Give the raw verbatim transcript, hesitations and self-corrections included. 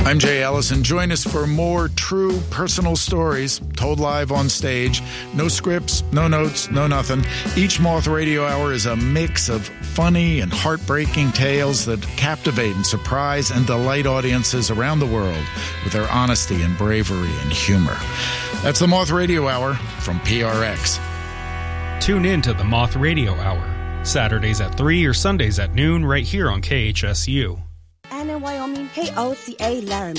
I'm Jay Ellison. Join us for more true personal stories told live on stage. No scripts, no notes, no nothing. Each Moth Radio Hour is a mix of funny and heartbreaking tales that captivate and surprise and delight audiences around the world with their honesty and bravery and humor. That's the Moth Radio Hour from P R X. Tune in to the Moth Radio Hour, Saturdays at three or Sundays at noon right here on K H S U. Anna, Wyoming, K O C A Laramie.